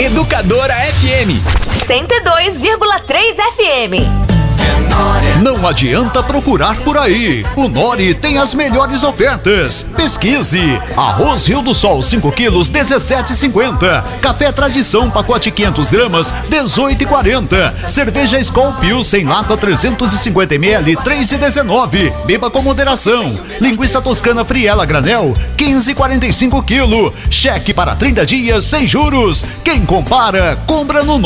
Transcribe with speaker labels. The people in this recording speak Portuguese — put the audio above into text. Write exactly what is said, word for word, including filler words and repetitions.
Speaker 1: Educadora F M
Speaker 2: cento e dois vírgula três F M.
Speaker 3: Não adianta procurar por aí. O Nori tem as melhores ofertas. Pesquise. Arroz Rio do Sol cinco quilos, dezessete e cinquenta. Café Tradição pacote quinhentos gramas, dezoito e quarenta. Cerveja Skol Pilsen lata trezentos e cinquenta mililitros, três e dezenove. Beba com moderação. Linguiça Toscana Friela granel, quinze e quarenta e cinco quilo. Cheque para trinta dias sem juros. Quem compara, compra no